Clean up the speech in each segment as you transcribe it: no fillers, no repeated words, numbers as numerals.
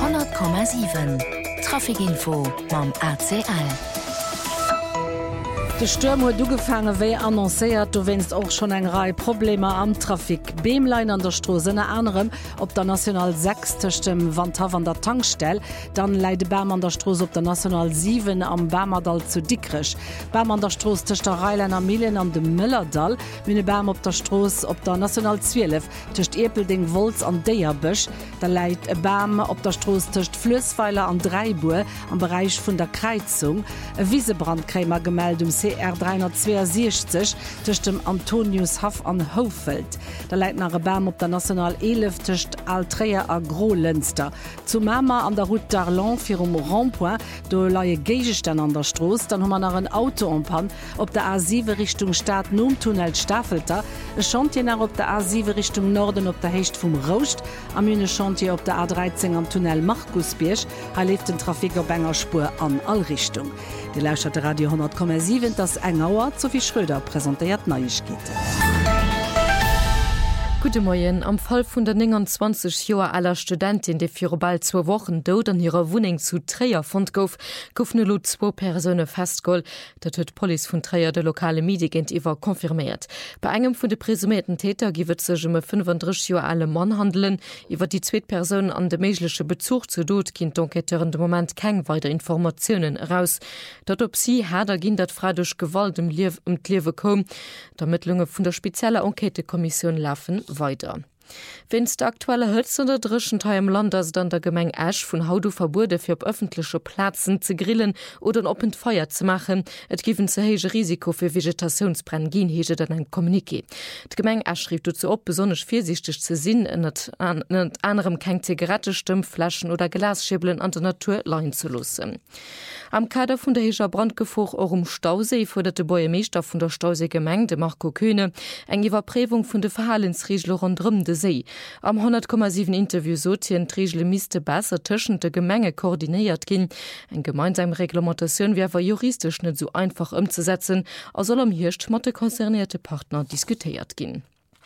100,7 Trafikinfo mam ACL. De Sturm huet dugefangen wéi annoncéiert, du wennst auch schon eng Reihe Probleme am Trafik. Beemlein an der Strose anderem op der National 6 dem Wandhav an der Tankstelle, dann leide Bärm an der Stroos op der National 7 am Bärmerdal zu Dickrich. Bärm an der Stroos tech der Reilener Millen an dem Müllerdal, Mine Bärm op der Stroos op der National 12 techt Epelding Wolz an Deierbüsch, da leit e Bärm op der Stroos techt Flösweiler an Dreibuhr am Bereich vun der Kreizung. E Wiesebrandkrämer gemeldet CR 362 durch dem Antonius Haff an Hofeld. Der leit nach Bärm op der National 11 tischcht Alträer a Grolenster. Zu Mama an der Route d'Arlon fir Rondpoint do laie Gegestand an der Stroos, dann hummer nach een Autoompan op der A7 Richtung Staat Nomtunnel Staffelter, e Chantier nach op der A7 Richtung Norden op der Hecht vum Roust, am Mine Chantier op der A13 am Tunnel Markusbiersch, lief den Trafiker Bengerspur an Allrichtung. Die Lauscher Radio 100,7 das Engauer Sophie Schröder präsentiert Neuigkeiten. Gute Morgen. Am Fall vun der 29 Joer aller Studentin, die für bald 2 Wochen dod an ihrer Wohnung zu Träger fand gouf lo 2 Personen festgeholt. Dat huet Police vun Träger de lokale Medien iwwer konfirmiert. Bei engem vun de presumierten Täter giwet sech 35 Joer alle Mann handeln. Iwer die 2 Personen an de meiglesche Bezug zu dod kind d'Enquêteur de moment keng weiter Informationen raus. Dat op sie hader ginn dat frei durch Gewalt Liewe kom. D'Ermittlunge vun der spezielle Enquetekommission laufen weiter. Wenn's der aktuelle Hölz oder drischen Teil im Land as dann der Gemeng Ash vun Haudu verbude fir op öffentliche Platzen zu grillen oder op Feuer zu machen, et given ze hege Risiko für Vegetationsbrenn gin hege dann ein Kommuniqué. D Gemeng Ash schrieb dazu op besonders vorsichtig zu sinn an anderem kein Zigarette, Stimmflaschen oder Glasschibeln an der Natur lein zu lassen. Am Kader vun der heger Brandgefoch or Stausee forderte Bäuermeester vun der Stausee Gemeng de Marco Köhne eng Iwerprüfung vun de Verhalensregel rundrum de See. Am 100,7 Interview sotien Trigelle miste besser tschen de Gemenge koordiniert gin. Eng gemeinsam Reglementation wärwer juristisch net so einfach umzusetzen, as soll am Hircht mat de konzernierte Partner diskutiert gin.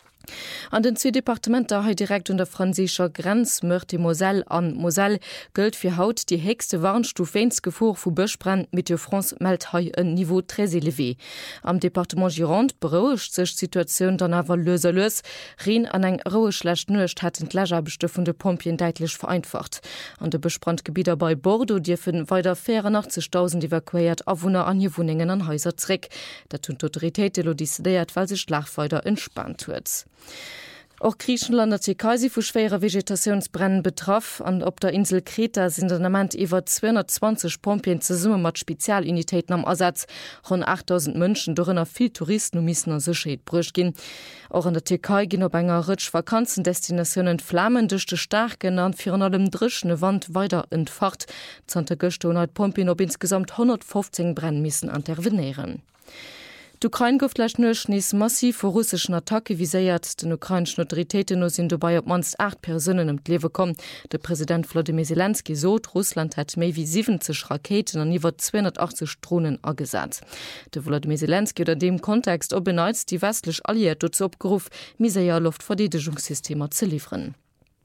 An den 2 Departementer ha direkt unter franzischer Grenz Meurthe Moselle an Moselle gëlt fir haut die hegste Warnstufensgefoch vu Bëchbrand mit de France meldt hai een Niveau très élevé. Am Departement Gironde berouecht sech Situationun dann awer loserlos, Rien an eng Roeschlecht nøcht hat d'Lagerbestuffende Pompien deitlich vereinfacht. An de Besprandgebieter bei Bordeaux Dirfen weiter 84.000 evakuiert Awohner an Wohnungen an Häuser zrick. Dat hun d'Autoritéite lo décidéiert, weil se Schlagfeuder entspannt huet. Auch Griechenland hat sich quasi vu schwerer Vegetationsbrennen betroff an op der Insel Kreta sind an moment iwwer 220 Pompien ze Summe mat Spezialunitäten am Ersatz. Rund 8.000 Mënschen dorinnner viel Touristen missen an Sicherheit bruch gin. Auch an der Türkei gin op enger Rutsch Vakanzendestinationen Flammen durch de Stach genannt fir an allem drischne Wand weiter entfacht. Zante Gösto hat Pompien op insgesamt 115 Brennmissen intervenieren. D'Ukraine gouftlech nøch nies massiv vor russischen Attacke viséiert. Den ukrainschen Autoritäten no sind dabei op manst 8 Personen im Lewe kom. Der Präsident Volodymyr Zelensky sot, Russland hat méi wie 70 Raketen an iwwer 280 Drohnen agesat. De Volodymyr Zelensky oder dem Kontext obeneiz die westlech Alliiert dazu opgeruf, miséier Luftverdedigungssysteme zu liefern.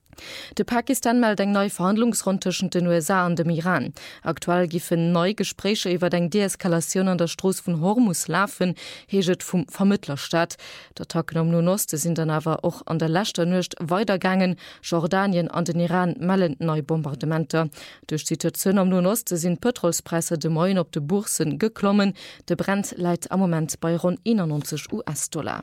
De Pakistan meldet eng neue Verhandlungsrunde zwischen den USA und dem Iran. Aktuell giffen neue Gespräche über eng Deeskalation an der Stroß von Hormuz laufen, heget vom Vermittler statt. Der Tagen am Nunoste sind dann aber auch an der letzter Nacht weitergegangen. Jordanien an den Iran melden neue Bombardementer. Durch die Situation am Nunoste sind Petrolspreise de Moin op de Bursen geklommen. De Brand leidt am Moment bei rund 91 US-Dollar.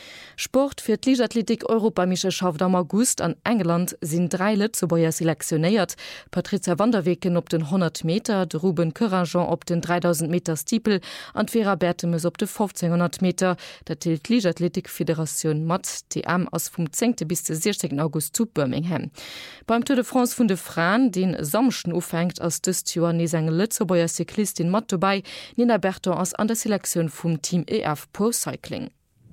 Sport fir d'Ligathletik-Europameisterschaft am August an England sind 3 Lützebäuer selektioniert. Patricia Vanderweken op den 100 Meter, de Ruben Couragent op den 3000 Meter Stiepel an Vera Bertemes op de 1500 Meter. Dat tilt Ligathletik-Föderation mat DM aus vom 10. bis den 16. August zu Birmingham. Beim Tour de France vun de Frauen, den Samschen ufängt aus Dystjuer nie eng Lützebäuer Cyklistin mat dabei, Nina Berton aus an der Selektion vum Team EF Pro Cycling.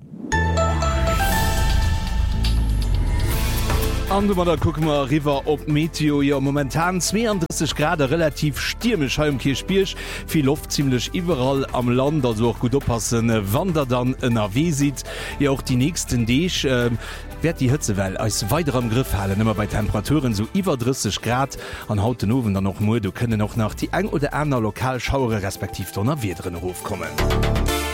Da gucken wir River op Meteo ja momentan 32 Grad relativ stürmisch Heimkirchspielch viel Luft ziemlich überall am Land, also auch gut oppassen wann der dann NRW sieht ja auch die nächsten Dich wird die Hitzewelle als weiterem Griff halten, immer bei Temperaturen so über 30 Grad an hauten Ofen dann noch nur, du können noch nach die eng oder einer Lokalschauere respektiv Donnerwiederen Ruf kommen.